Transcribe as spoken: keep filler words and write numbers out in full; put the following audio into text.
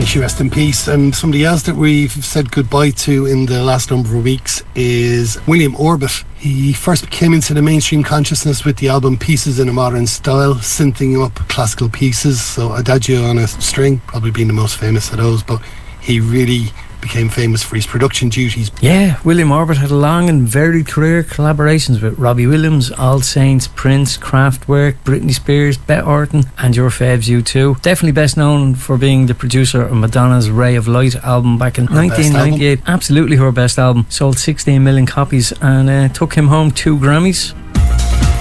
she rest in peace. And somebody else that we've said goodbye to in the last number of weeks is William Orbit. He first came into the mainstream consciousness with the album Pieces in a Modern Style, synthing up classical pieces, so Adagio on a String probably being the most famous of those, but he really became famous for his production duties. Yeah, William Orbit had a long and varied career, collaborations with Robbie Williams, All Saints, Prince, Kraftwerk, Britney Spears, Bette Orton, and your faves U two. Definitely best known for being the producer of Madonna's Ray of Light album back in her nineteen ninety-eight. Absolutely her best album. Sold sixteen million copies and uh, took him home two Grammys.